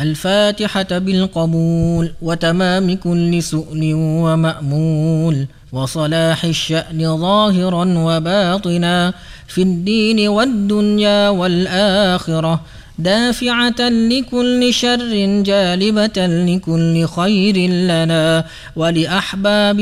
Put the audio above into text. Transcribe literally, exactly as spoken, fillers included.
الفاتحة بالقبول وتمام كل سؤل ومأمول، وصلاح الشأن ظاهرا وباطنا في الدين والدنيا والآخرة، دافعة لكل شر جالبة لكل خير لنا ولأحباب